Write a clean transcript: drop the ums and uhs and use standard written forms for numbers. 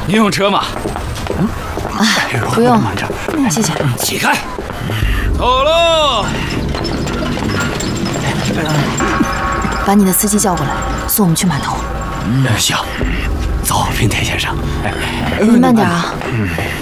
您用车吗？ 不用，谢谢。 起开，走喽！ 把你的司机叫过来，送我们去码头。 行，走，平田先生。 你慢点啊。